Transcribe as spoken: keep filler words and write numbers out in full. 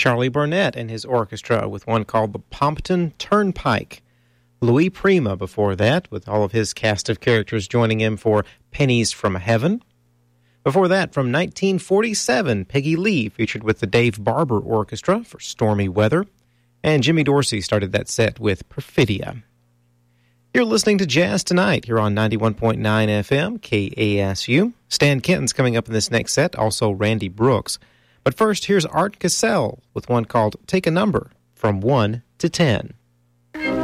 Charlie Burnett and his orchestra with one called the Pompton Turnpike. Louis Prima before that, with all of his cast of characters joining him for Pennies from Heaven. Before that, from nineteen forty-seven, Peggy Lee featured with the Dave Barber Orchestra for Stormy Weather. And Jimmy Dorsey started that set with Perfidia. You're listening to Jazz Tonight here on ninety-one point nine F M, K A S U. Stan Kenton's coming up in this next set, also Randy Brooks. But first, here's Art Cassell with one called Take a Number from one to ten.